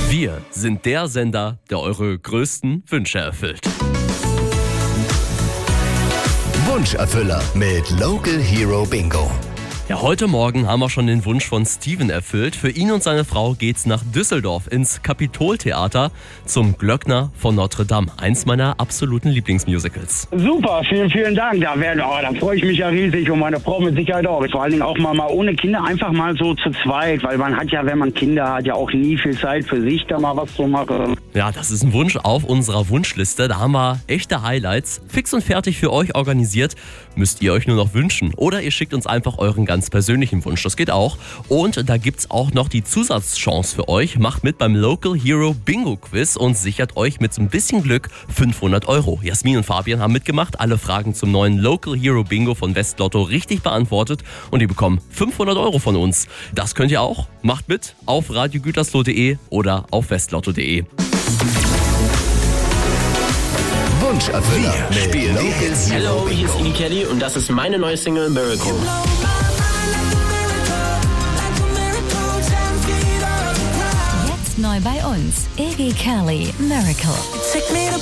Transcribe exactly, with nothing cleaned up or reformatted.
Wir sind der Sender, der eure größten Wünsche erfüllt. Wunscherfüller mit Local Hero Bingo. Ja, heute Morgen haben wir schon den Wunsch von Steven erfüllt. Für ihn und seine Frau geht's nach Düsseldorf ins Kapitoltheater zum Glöckner von Notre Dame. Eins meiner absoluten Lieblingsmusicals. Super, vielen, vielen Dank. Da, werden, oh, da freue ich mich ja riesig und meine Frau mit Sicherheit auch. Vor allen Dingen auch mal, mal ohne Kinder, einfach mal so zu zweit. Weil man hat ja, wenn man Kinder hat, ja auch nie viel Zeit für sich, da mal was zu machen. Ja, das ist ein Wunsch auf unserer Wunschliste. Da haben wir echte Highlights fix und fertig für euch organisiert. Müsst ihr euch nur noch wünschen. Oder ihr schickt uns einfach euren ganz persönlichen Wunsch. Das geht auch. Und da gibt's auch noch die Zusatzchance für euch. Macht mit beim Local Hero Bingo Quiz und sichert euch mit so ein bisschen Glück fünfhundert Euro. Jasmin und Fabian haben mitgemacht. Alle Fragen zum neuen Local Hero Bingo von Westlotto richtig beantwortet. Und die bekommen fünfhundert Euro von uns. Das könnt ihr auch. Macht mit auf radiogütersloh punkt de oder auf westlotto punkt de. Wunscherfüller mit spielen die Local Hits. Hero Hallo, hier ist Bingo. Iggy Kelly und das ist meine neue Single Miracle. Jetzt neu bei uns, Iggy Kelly, Miracle.